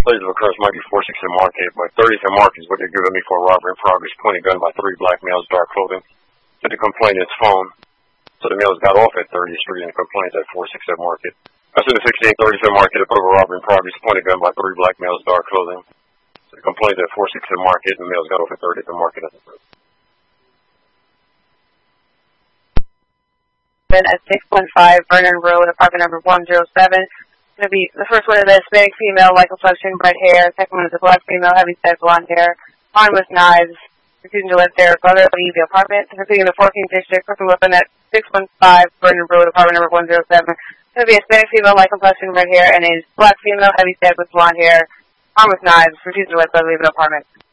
Place of occurrence might be 460 Market, but 30th and Market is what they're giving me for a robbery in progress. Pointed gun by 3 black males, dark clothing. To the complainant's phone. So the males got off at 30th Street and the complaint at 460 Market. That's in the 1637 Market, a robbery in progress. Pointed gun by 3 black males, dark clothing. So the complaint at 460 Market and the males got off at 30th and Market. At 615 Vernon Road, apartment number 107. Gonna be the first one is a Hispanic female, light complexion, red hair. Second one is a black female, heavy set, blonde hair, armed with knives, refusing to let their brother leave the apartment. Completing the 14th district, person weapon at 615 Vernon Road, apartment number 107. Gonna be a Hispanic female, light complexion, red hair, and a black female, heavy set with blonde hair, armed with knives, refusing to let their brother leave the apartment.